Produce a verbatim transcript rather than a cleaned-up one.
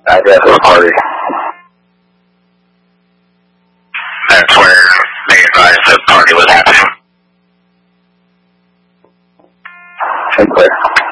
Address of the party. That's where they advised the party was happening. Sinclair.